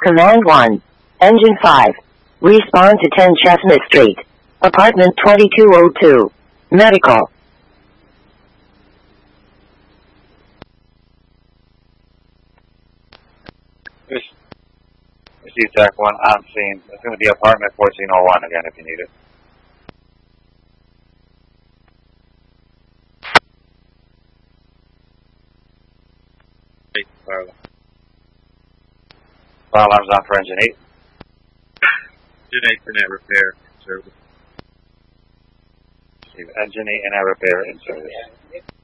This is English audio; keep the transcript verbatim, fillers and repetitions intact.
Command one. Engine five. Respawn to ten Chestnut Street. Apartment twenty-two oh two. Medical. This is Jack one on scene. It's going to be apartment fourteen oh one again if you need it. Fire alarm's on for engine eight. Engine eight for net repair service. Engine eight and net repair in service.